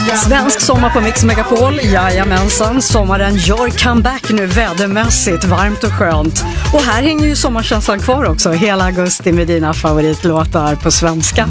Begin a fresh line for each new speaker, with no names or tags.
Svensk sommar på Mix Megapol, jajamensan. Sommaren gör comeback nu vädermässigt, varmt och skönt. Och här hänger ju sommarkänslan kvar också, hela augusti med dina favoritlåtar på svenska.